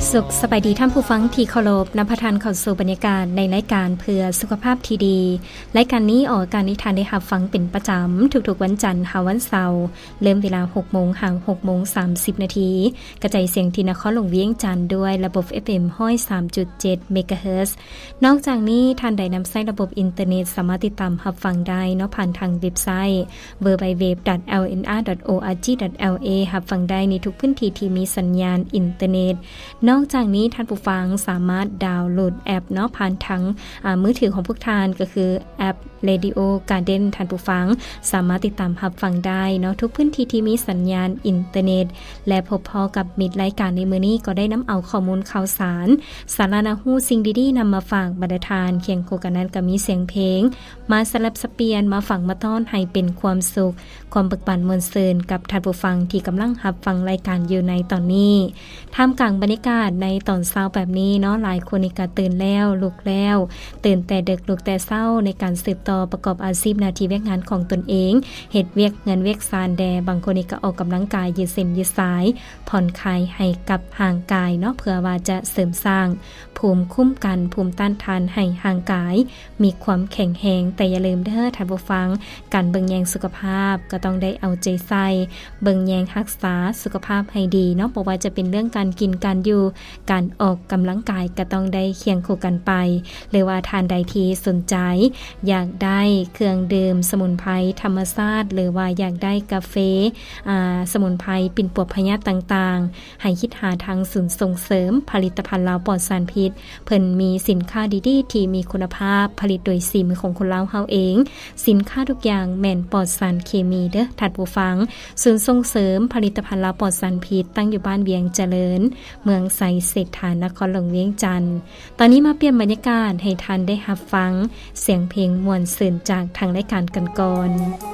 สุขสบายดีท่านผู้ฟังที่เคารพนำพระทานเข้าสู่บรรยากาศในรายการเพื่อสุขภาพที่ดีรายการนี้ออกอากาศนิทานได้รับฟังเป็นประจำทุกๆวันจันทร์วันเสาร์เริ่มเวลา 6:30 น. กระจายเสียงที่นครหลวงเวียงจันทร์ด้วยระบบ FM 103.7 เมกะเฮิรตซ์นอกจากนี้ท่านใดนำใช้ระบบอินเทอร์เน็ตสามารถติดตามรับฟังได้เนาะผ่านทางเว็บไซต์ www.lnr.org.la รับฟังได้ในทุกพื้นที่ที่มีสัญญาณอินเทอร์เน็ตนอกจากนี้ท่านผู้ฟังสามารถดาวน์โหลดแอปเนาะผ่านทั้งมือถือของพวกท่านก็คือแอป Radio Garden ท่านผู้ฟังสามารถติดตามรับฟังได้เนาะทุกพื้นที่ที่มีสัญญาณอินเทอร์เน็ตและพบพอกับมิตรรายการในมื้อนี้ก็ได้นำเอาข้อมูลข่าวสารสาระน่ารู้สิ่งดีๆนำมาฝากบรรดาทานเคียงคู่กันนั้นก็มีเสียงเพลงมาสลับสับเปลี่ยนมาฟังมาต้อนให้เป็นความสุขความเบิกบานมวลซื่นกับท่านผู้ฟังที่กำลังรับฟังรายการอยู่ในตอนนี้ท่ามกลางบรรยากาศในตอนเช้าแบบนี้เนาะหลายคนนี่ก็ตื่นแล้วลุกแล้วตื่นแต่ดึกลุกแต่เช้าในการสืบต่อประกอบอาชีพหน้าที่เวียกงานของตนเองเฮ็ดเวียกเงินเวียกซานแดบางคนนี่ก็ออกกำลังกายยืดเส้นยืดสายผ่อนคลายให้กับห่างกายเนาะเพื่อว่าจะเสริมสร้างภูมิคุ้มกันภูมิต้านทานให้ห่างกายมีความแข็งแรงแต่อย่าลืมเด้อท่านผู้ฟังการเบิ่งแยงสุขภาพก็ต้องได้เอาใจใส่เบิ่งแยงรักษาสุขภาพให้ดีเนาะบ่ว่าจะเป็นเรื่องการกินการอยู่การออกกำลังกายก็ต้องได้เคียงคู่กันไปหรือว่าทานใดที่สนใจอยากได้เครื่องดื่มสมุนไพรธรรมชาติหรือว่าอยากได้กาแฟสมุนไพรปิ่นปวดพยาธิต่างๆให้คิดหาทางศูนย์ส่งเสริมผลิตภัณฑ์ลาวปลอดสารพิษเพิ่นมีสินค้าดีๆที่มีคุณภาพผลิตโดยฝีมือของคนลาวเฮาเองสินค้าทุกอย่างแม่นปลอดสารเคมีเด้อท่านผู้ฟังศูนย์ส่งเสริมผลิตภัณฑ์ลาวปลอดสารพิษตั้งอยู่บ้านเวียงเจริญเมืองไสเศรษฐานครหลวงเวียงจันทน์ตอนนี้มาเปลี่ยนบรรยากาศให้ท่านได้รับฟังเสียงเพลงม่วนซื่นจากทางรายการกันก่อน